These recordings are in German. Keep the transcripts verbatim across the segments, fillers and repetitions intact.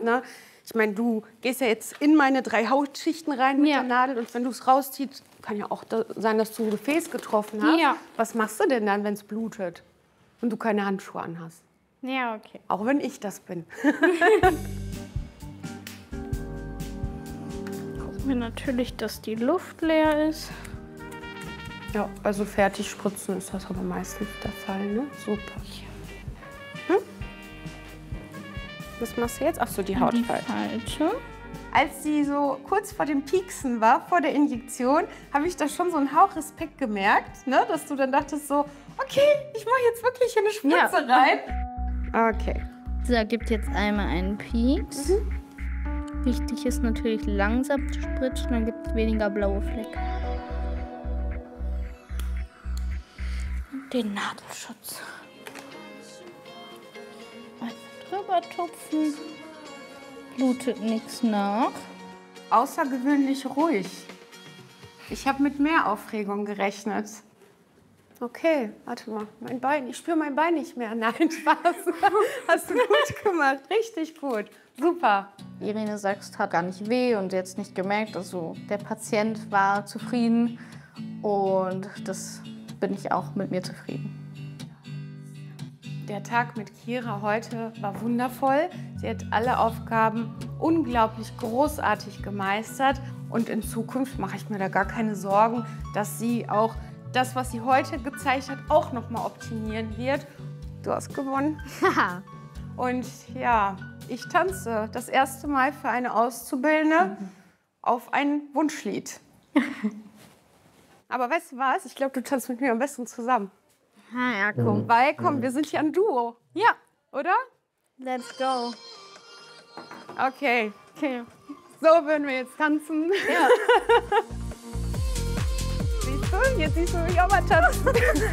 ne? Ich meine, du gehst ja jetzt in meine drei Hautschichten rein mit Ja. der Nadel und wenn du es rausziehst, kann ja auch da sein, dass du ein Gefäß getroffen hast. Ja. Was machst du denn dann, wenn es blutet und du keine Handschuhe anhast? Ja, okay. Auch wenn ich das bin. Gucken wir natürlich, dass die Luft leer ist. Ja, also fertig spritzen ist das aber meistens der Fall, ne? Super. Hm? Was machst du jetzt? Ach so, die Die Hautfalte. Falte. Als sie so kurz vor dem Pieksen war, vor der Injektion, habe ich da schon so einen Hauch Respekt gemerkt, ne? Dass du dann dachtest so, okay, ich mache jetzt wirklich hier eine Spritze Ja. rein. Okay. So, gibt jetzt einmal einen Pieks. Mhm. Wichtig ist natürlich langsam zu spritzen, dann gibt es weniger blaue Flecke. Und den Nadelschutz. Einfach drüber tupfen. Blutet nichts nach. Außergewöhnlich ruhig. Ich habe mit mehr Aufregung gerechnet. Okay, warte mal, mein Bein, ich spüre mein Bein nicht mehr. Nein, Spaß. Hast du gut gemacht, richtig gut. Super. Irene sagt, es tat gar nicht weh und jetzt nicht gemerkt. Also der Patient war zufrieden und das bin ich auch mit mir zufrieden. Der Tag mit Kira heute war wundervoll. Sie hat alle Aufgaben unglaublich großartig gemeistert. Und in Zukunft mache ich mir da gar keine Sorgen, dass sie auch das, was sie heute gezeigt hat, auch noch mal optimieren wird. Du hast gewonnen. Haha. Und ja, ich tanze das erste Mal für eine Auszubildende mhm. auf ein Wunschlied. Aber weißt du was? Ich glaube, du tanzt mit mir am besten zusammen. Ah, ja, komm. Weil, komm, wir sind ja ein Duo. Ja, Oder? let's go. Okay. Okay. So würden wir jetzt tanzen. Ja. Siehst du? Jetzt siehst du mich auch mal tanzen.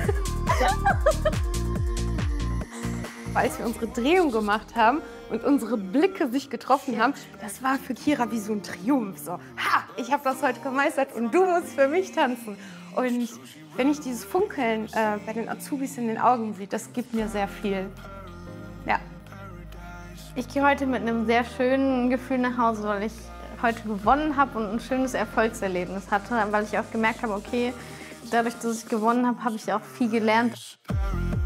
Als wir unsere Drehung gemacht haben und unsere Blicke sich getroffen haben, das war für Kira wie so ein Triumph. So, ha, ich habe das heute gemeistert und du musst für mich tanzen. Und wenn ich dieses Funkeln äh, bei den Azubis in den Augen sehe, das gibt mir sehr viel. Ja. Ich gehe heute mit einem sehr schönen Gefühl nach Hause, weil ich heute gewonnen habe und ein schönes Erfolgserlebnis hatte, weil ich auch gemerkt habe, okay, dadurch, dass ich gewonnen habe, habe ich auch viel gelernt.